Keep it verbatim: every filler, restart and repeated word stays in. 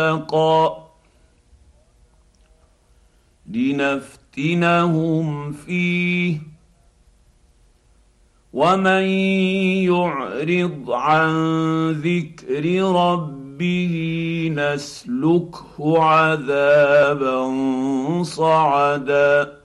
لنفتنهم فيه ومن يعرض عن ذكر ربه نسلكه عذابا صعدا.